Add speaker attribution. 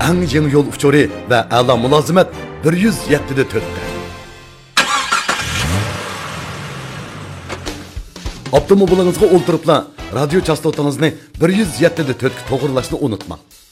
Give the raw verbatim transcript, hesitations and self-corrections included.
Speaker 1: eng yangi yo'l uchuri va a'lo mulozimat bir yuz yetti da to'rt ta. Avtomobilingizga o'ltiribla radio chastotangizni bir yuz yetti da to'rt ga to'g'rilashni unutmang.